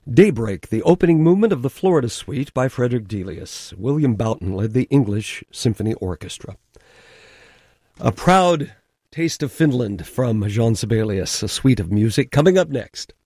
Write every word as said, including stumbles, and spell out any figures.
Daybreak, the opening movement of the Florida Suite by Frederick Delius. William Boughton led the English Symphony Orchestra. A proud taste of Finland from Jean Sibelius, a suite of music, coming up next.